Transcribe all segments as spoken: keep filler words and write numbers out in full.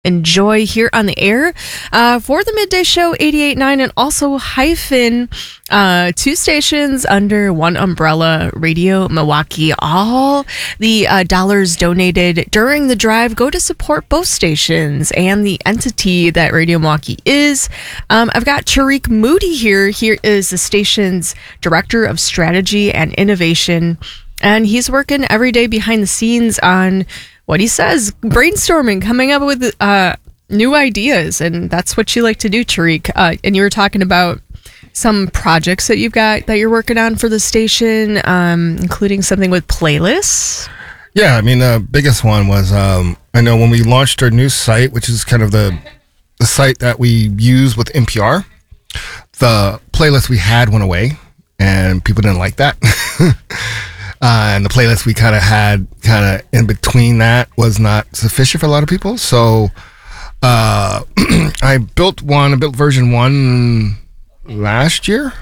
enjoy here on the air uh, for the Midday Show eighty-eight point nine, and also hyphen uh, two stations under one umbrella, Radio Milwaukee. All the uh, dollars donated during the drive go to support both stations and the entity that Radio Milwaukee is. Um, I've got Tariq Moody here. Here is the station's Director of Strategy and Innovation, and he's working every day behind the scenes on what he says, brainstorming, coming up with uh, new ideas. And that's what you like to do, Tariq. Uh, and you were talking about some projects that you've got that you're working on for the station, um, including something with playlists. Yeah, I mean, the biggest one was, um, I know when we launched our new site, which is kind of the, the site that we use with N P R, the playlist we had went away, and people didn't like that. Uh, and the playlist we kind of had kind of in between that was not sufficient for a lot of people. So uh, I built one, I built version one last year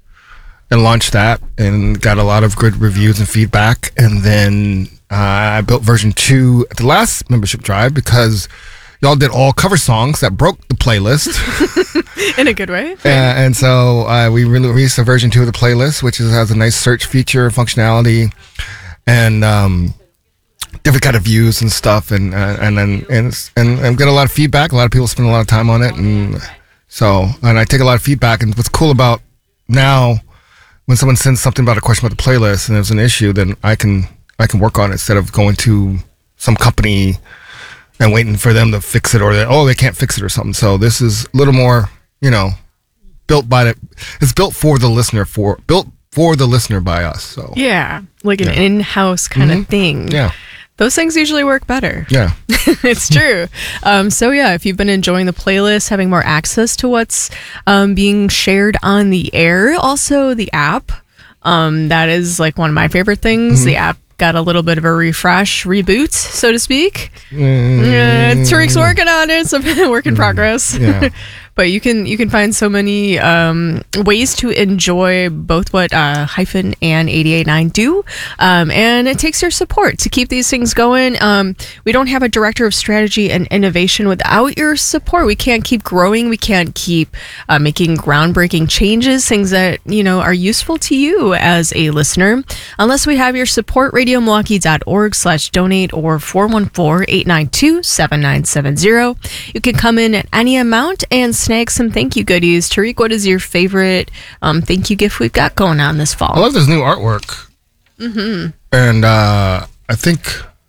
and launched that and got a lot of good reviews and feedback. And then uh, I built version two at the last membership drive because y'all did all cover songs that broke the playlist. In a good way. Uh, and so uh, we released a version two of the playlist, which is, has a nice search feature, functionality, and um, different kind of views and stuff. And uh, and then and, and and get a lot of feedback. A lot of people spend a lot of time on it, and so and I take a lot of feedback. And what's cool about now, when someone sends something about a question about the playlist and there's an issue, then I can I can work on it instead of going to some company and waiting for them to fix it, or they, oh, they can't fix it or something. So this is a little more, you know, built by the, it's built for the listener, for built for the listener by us. So yeah, like an yeah. in-house kind mm-hmm. of thing. Yeah, those things usually work better. Yeah, it's true. Um, so yeah, if you've been enjoying the playlist, having more access to what's um, being shared on the air, also the app, um, that is like one of my favorite things. Mm-hmm. The app got a little bit of a refresh, reboot, so to speak. Mm. Uh, Tariq's working on it. It's a work in progress. Yeah. But you can you can find so many um, ways to enjoy both what uh, Hyphen and eighty-eight point nine do, um, and it takes your support to keep these things going. Um, we don't have a Director of Strategy and Innovation without your support. We can't keep growing. We can't keep uh, making groundbreaking changes, things that you know are useful to you as a listener, unless we have your support. radio milwaukee dot org slash donate or four one four, eight nine two, seven nine seven zero. You can come in at any amount and snag some thank you goodies. Tariq, what is your favorite um, thank you gift we've got going on this fall? I love this new artwork. Mm-hmm. And uh, I think,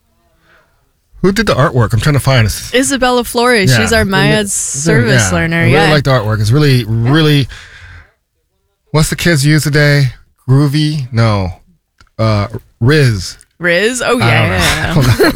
who did the artwork? I'm trying to find it. Isabella Flores. Yeah. She's our Maya's service yeah. learner. I really yeah. like the artwork. It's really, really, what's the kids use today? Groovy? No. Uh, Riz. Riz? Oh, yeah.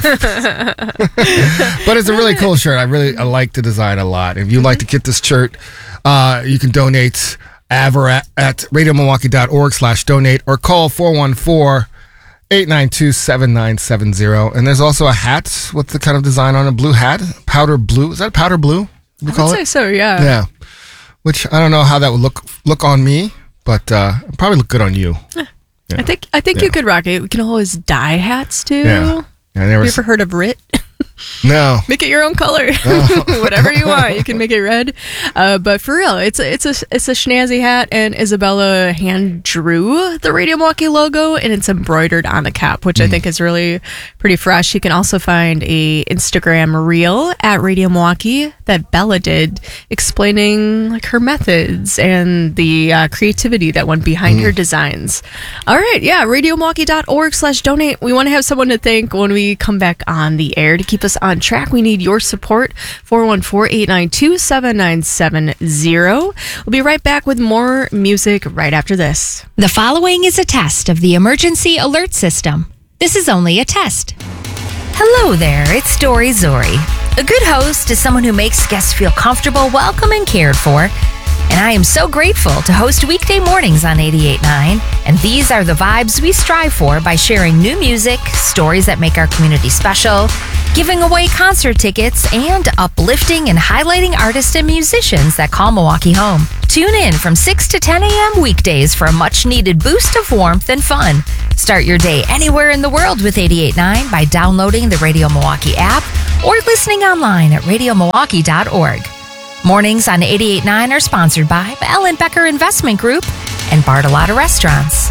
But it's a really cool shirt. I really I like the design a lot. If you'd mm-hmm. like to get this shirt, uh, you can donate Aver at, at radio milwaukee dot org slash donate or call four one four, eight nine two, seven nine seven zero. And there's also a hat with the kind of design on a blue hat. Powder blue. Is that powder blue? You call I would it? say so, yeah. Yeah. Which I don't know how that would look look on me, but uh, it'd probably look good on you. Eh. Yeah. I think I think yeah. you could rock it. We can always dye hats too. Yeah. yeah Have you ever heard of R I T? No. Make it your own color. Oh. Whatever you want. You can make it red. Uh, but for real, it's a, it's a it's a snazzy hat, and Isabella hand drew the Radio Milwaukee logo, and it's embroidered on the cap, which mm. I think is really pretty fresh. You can also find a Instagram reel at Radio Milwaukee that Bella did, explaining like her methods and the uh, creativity that went behind mm. her designs. All right, yeah, radio milwaukee dot org slash donate. We want to have someone to thank when we come back on the air to keep us on track. We need your support. four one four, eight nine two, seven nine seven zero. We'll be right back with more music right after this. The following is a test of the emergency alert system. This is only a test. Hello there, it's Dory Zori. A good host is someone who makes guests feel comfortable, welcome, and cared for. And I am so grateful to host weekday mornings on eighty-eight point nine. And these are the vibes we strive for by sharing new music, stories that make our community special, giving away concert tickets, and uplifting and highlighting artists and musicians that call Milwaukee home. Tune in from six to ten a.m. weekdays for a much-needed boost of warmth and fun. Start your day anywhere in the world with eighty-eight point nine by downloading the Radio Milwaukee app or listening online at radio milwaukee dot org. Mornings on eighty-eight point nine are sponsored by Ellen Becker Investment Group and Bartolotta Restaurants.